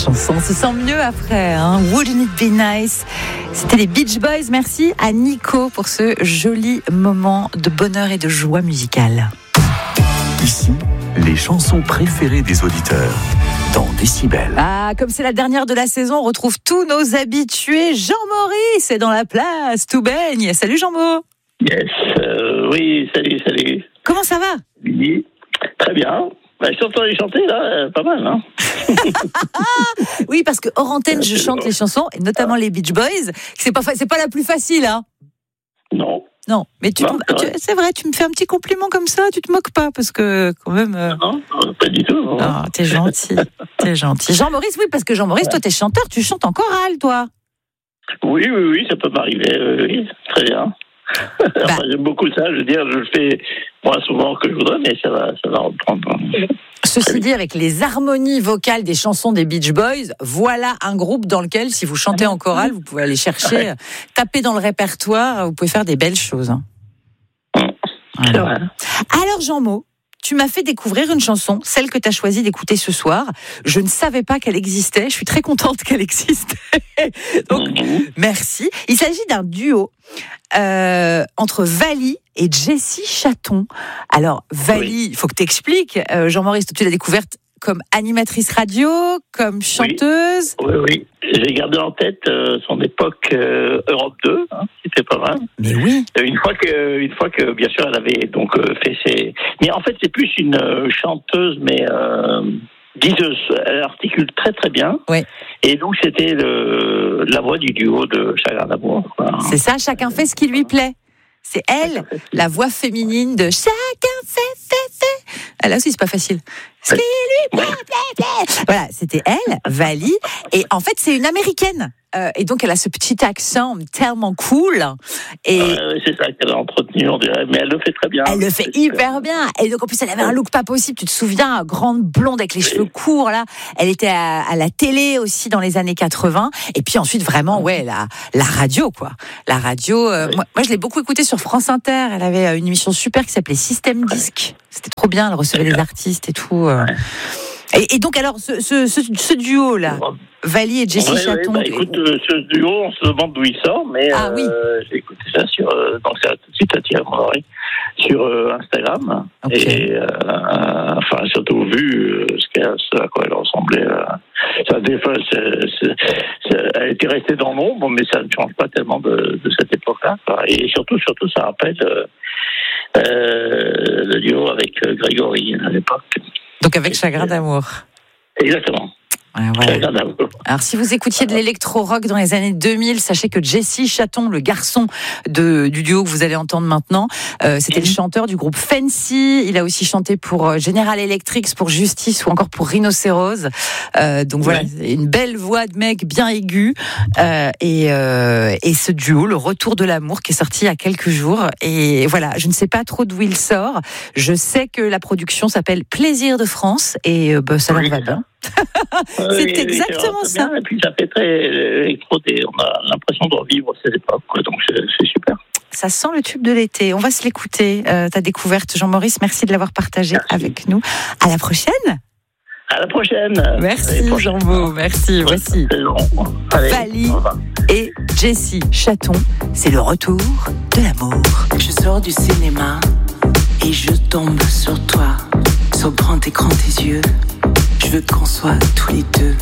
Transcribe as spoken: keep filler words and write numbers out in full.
chanson. On se sent mieux après, hein. Wouldn't it be nice? C'était les Beach Boys. Merci à Nico pour ce joli moment de bonheur et de joie musicale. Ici, les chansons préférées des auditeurs dans Décibel. Ah, comme c'est la dernière de la saison, on retrouve tous nos habitués. Jean-Maurice est dans la place, tout baigne. Salut Jean-Mo. Yes, euh, oui, salut, salut. Comment ça va? Oui, très bien. Bah, je t'entends les chanter, là, euh, pas mal, hein. Oui, parce que hors antenne, je chante les chansons, et notamment les Beach Boys. C'est pas, fa- c'est pas la plus facile, hein. Non. Non, mais tu, Non, te- c'est tu- vrai. c'est vrai, tu me fais un petit compliment comme ça, tu te moques pas, parce que quand même... euh, Non, non, pas du tout. Non. Ah, t'es gentil, t'es gentil. Jean-Maurice, oui, parce que Jean-Maurice, toi, t'es chanteur, tu chantes en chorale, toi. Oui, oui, oui, ça peut m'arriver, euh, oui, très bien. Enfin, j'aime beaucoup ça, je veux dire, je le fais moins souvent que je voudrais, mais ça va, ça va reprendre. Ceci dit, avec les harmonies vocales des chansons des Beach Boys, voilà un groupe dans lequel, si vous chantez en chorale, vous pouvez aller chercher, euh, taper dans le répertoire, vous pouvez faire des belles choses. hein. C'est vrai. Alors, Jean-Mo, tu m'as fait découvrir une chanson, celle que tu as choisi d'écouter ce soir. Je ne savais pas qu'elle existait, je suis très contente qu'elle existe. Donc, Mhm. merci. Il s'agit d'un duo euh, entre Vali et Jessie Chaton. Alors, Vali, il faut que tu expliques. Euh, Jean-Maurice, toi, tu l'as découverte comme animatrice radio, comme chanteuse. Oui, oui. J'ai gardé en tête euh, son époque euh, Europe deux, hein, c'était pas mal. Mais oui. Euh, Une fois que, une fois que, bien sûr, elle avait donc euh, fait ses. Mais en fait, c'est plus une euh, chanteuse, mais euh, diseuse. Elle articule très très bien. Ouais. Et donc, c'était le, la voix du duo de Chagrin d'amour, quoi. C'est ça, chacun fait ce qui lui plaît. C'est elle, la voix féminine de chacun fait, fait, fait. Ah, là aussi, c'est pas facile. Ce qui lui plaît, plaît, plaît. Voilà, c'était elle, Vali. Et en fait, c'est une américaine. Euh, et donc, elle a ce petit accent tellement cool. Et Euh, c'est ça qu'elle a entretenu, on dirait. Mais elle le fait très bien. elle le fait C'est hyper bien. Et donc, en plus, elle avait un look pas possible. Tu te souviens, grande blonde avec les cheveux courts, là. Elle était à, à la télé aussi dans les années quatre-vingts. Et puis ensuite, vraiment, ouais, la, la radio, quoi. La radio, euh, Oui. moi, moi, je l'ai beaucoup écoutée sur France Inter. Elle avait euh, une émission super qui s'appelait Système Disque. C'était trop bien. Elle recevait les artistes et tout. euh. Et, et donc, alors, ce, ce, ce, ce duo-là, Vali et Jessie Ouais, Chaton. ouais, bah, écoute, euh, ce duo, on se demande d'où il sort, mais Ah, oui. euh, j'ai écouté ça sur, euh, donc ça a tout de suite attiré mon oreille, sur euh, Instagram. Ok. Et euh, enfin, surtout vu euh, ce, qu'elle, ce à quoi elle ressemblait. Euh, ça, des fois, c'est, c'est, c'est, elle était restée dans l'ombre, mais ça ne change pas tellement de, de cette époque-là, quoi. Et surtout, surtout, ça rappelle euh, euh, le duo avec euh, Grégory à l'époque. Donc, avec Chagrin d'amour. Exactement. Ouais, voilà. Chagrin d'amour. Alors, si vous écoutiez de l'électro-rock dans les années deux mille, sachez que Jessie Chaton, le garçon de, du duo que vous allez entendre maintenant, euh, c'était le chanteur du groupe Fancy. Il a aussi chanté pour euh, General Electric, pour Justice ou encore pour Rhinocéros. Euh, donc voilà, Ouais. une belle voix de mec bien aiguë. Euh, et, euh, et ce duo, le retour de l'amour, qui est sorti il y a quelques jours. Et voilà, je ne sais pas trop d'où il sort. Je sais que la production s'appelle Plaisir de France et euh, bah, ça leur Oui, va c'est bien. Oui, C'est oui, exactement c'est ça. bien. Et puis ça fait très électro, et on a l'impression de revivre cette époque, quoi. Donc c'est, c'est super. Ça sent le tube de l'été. On va se l'écouter. Euh, ta découverte, Jean-Maurice, merci de l'avoir partagé Merci. avec nous. À la prochaine. À la prochaine. Merci À la prochaine. Jean-Mo, merci. Bonne Voici saison. Allez, Vali au revoir. et Jessie Chaton. C'est le retour de l'amour. Je sors du cinéma et je tombe sur toi. Sur grand écran tes yeux, je veux qu'on soit tous les deux.